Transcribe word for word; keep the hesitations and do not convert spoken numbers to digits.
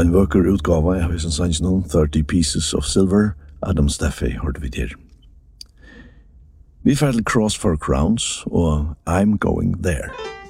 En vøker utgave av hans sanns noen thirty Pieces of Silver, Adam Steffey hørte vi til. Vi fer til Cross for Crowns og I'm Going There.